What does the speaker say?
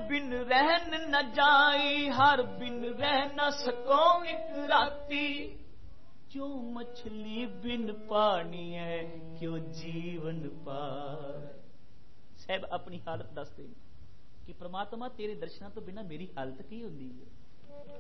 बिन रहन न जाई, हर बिन रह न सको एक राती। जो मछली बिन पानी है, क्यों जीवन पार। साहब अपनी हालत दसते कि परमात्मा तेरे दर्शनां तो बिना मेरी हालत की हुंदी है।